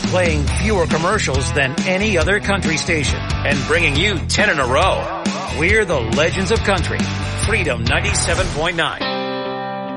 playing fewer commercials than any other country station, and bringing you 10 in a row. We're the Legends of Country. Freedom 97.9.